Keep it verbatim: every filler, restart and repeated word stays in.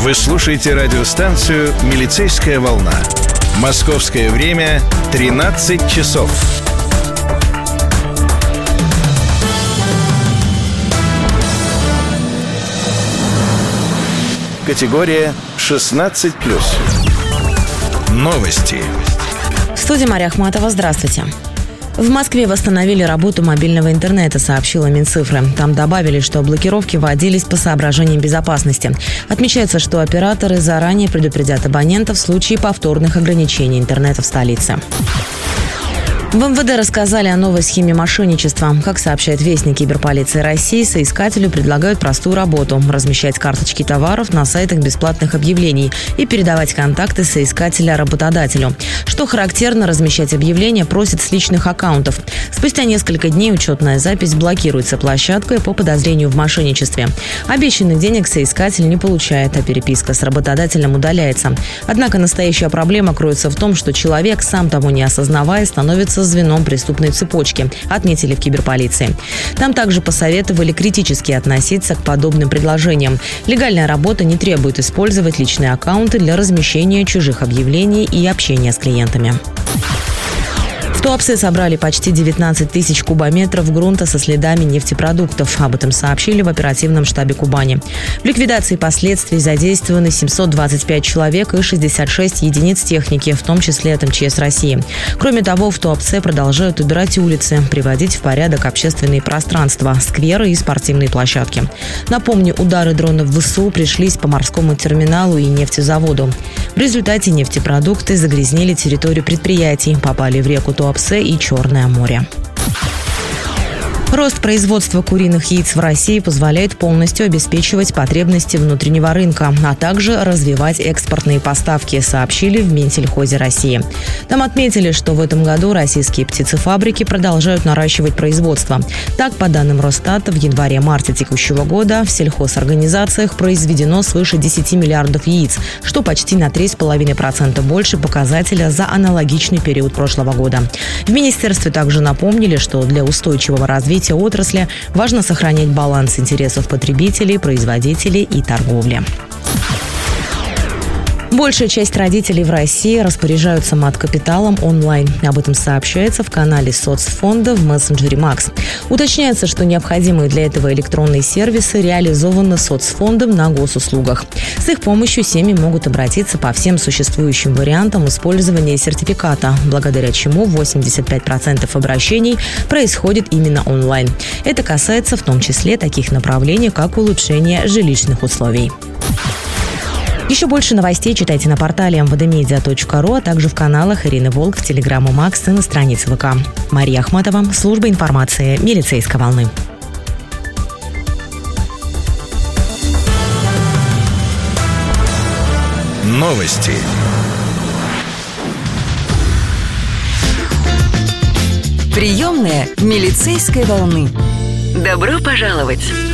Вы слушаете радиостанцию «Милицейская волна». Московское время тринадцать часов. Категория шестнадцать плюс. Новости. В студии Мария Ахматова. Здравствуйте. В Москве восстановили работу мобильного интернета, сообщила Минцифры. Там добавили, что блокировки вводились по соображениям безопасности. Отмечается, что операторы заранее предупредят абонентов в случае повторных ограничений интернета в столице. В МВД рассказали о новой схеме мошенничества. Как сообщает вестник киберполиции России, соискателю предлагают простую работу – размещать карточки товаров на сайтах бесплатных объявлений и передавать контакты соискателя работодателю. Что характерно, размещать объявления просят с личных аккаунтов. Спустя несколько дней учетная запись блокируется площадкой по подозрению в мошенничестве. Обещанных денег соискатель не получает, а переписка с работодателем удаляется. Однако настоящая проблема кроется в том, что человек, сам того не осознавая, становится звеном преступной цепочки, отметили в киберполиции. Там также посоветовали критически относиться к подобным предложениям. Легальная работа не требует использовать личные аккаунты для размещения чужих объявлений и общения с клиентами. В Туапсе собрали почти девятнадцать тысяч кубометров грунта со следами нефтепродуктов. Об этом сообщили в оперативном штабе Кубани. В ликвидации последствий задействованы семьсот двадцать пять человек и шестьдесят шесть единиц техники, в том числе от МЧС России. Кроме того, в Туапсе продолжают убирать улицы, приводить в порядок общественные пространства, скверы и спортивные площадки. Напомню, удары дронов ВСУ пришлись по морскому терминалу и нефтезаводу. В результате нефтепродукты загрязнили территорию предприятий, попали в реку Туапсе и Черное море. Рост производства куриных яиц в России позволяет полностью обеспечивать потребности внутреннего рынка, а также развивать экспортные поставки, сообщили в Минсельхозе России. Там отметили, что в этом году российские птицефабрики продолжают наращивать производство. Так, по данным Росстата, в январе-марте текущего года в сельхозорганизациях произведено свыше десяти миллиардов яиц, что почти на три целых пять десятых процента больше показателя за аналогичный период прошлого года. В министерстве также напомнили, что для устойчивого развития отрасли важно сохранять баланс интересов потребителей, производителей и торговли. Большая часть родителей в России распоряжаются мат-капиталом онлайн. Об этом сообщается в канале соцфонда в мессенджере Макс. Уточняется, что необходимые для этого электронные сервисы реализованы соцфондом на госуслугах. С их помощью семьи могут обратиться по всем существующим вариантам использования сертификата, благодаря чему восемьдесят пять процентов обращений происходит именно онлайн. Это касается в том числе таких направлений, как улучшение жилищных условий. Еще больше новостей читайте на портале эм вэ дэ медиа точка ру, а также в каналах Ирины Волк, в Телеграм и Макс и на странице ВК. Мария Ахматова, служба информации «Милицейской волны». Новости. Приемная «Милицейской волны». Добро пожаловать!